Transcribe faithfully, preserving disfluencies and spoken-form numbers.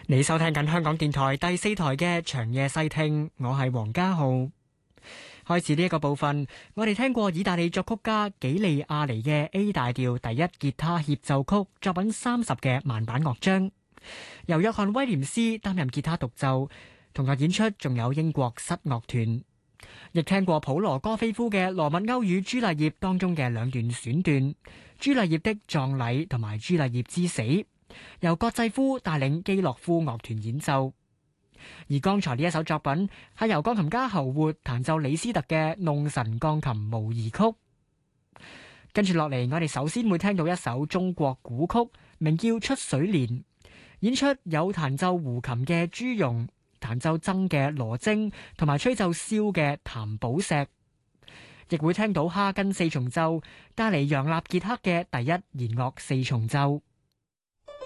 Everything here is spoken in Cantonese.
你收聽緊香港電台第四台嘅長夜細聽，我係黃家浩。開始呢一個部分，我哋聽過意大利作曲家紀利亞尼嘅 A 大調第一吉他協奏曲作品三十嘅慢板樂章，由約翰威廉斯擔任吉他獨奏，同日演出仲有英國室樂團。亦聽過普羅戈菲夫嘅羅密歐與朱麗葉當中嘅兩段選段，朱麗葉的葬禮同埋朱麗葉之死，由葛濟夫帶領基洛夫樂團演奏。而剛才呢一首作品係由鋼琴家侯活彈奏李斯特嘅弄臣鋼琴模擬曲。跟住落嚟，我哋首先會聽到一首中國古曲，名叫《出水蓮》，演出有彈奏胡琴嘅朱蓉、彈奏箏嘅羅晶同埋吹奏簫嘅譚寶石，亦會聽到哈根四重奏帶嚟楊納傑克嘅第一弦樂四重奏。